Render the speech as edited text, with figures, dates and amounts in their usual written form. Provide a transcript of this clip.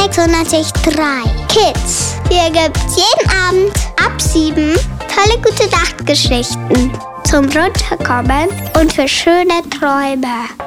606,3 Kids. Hier gibt's jeden Abend ab 7 tolle gute Nachtgeschichten zum Runterkommen und für schöne Träume.